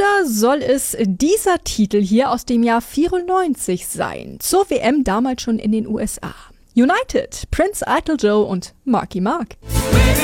Oder soll es dieser Titel hier aus dem Jahr 94 sein? Zur WM damals schon in den USA. United, Prince Idol Joe und Marky Mark.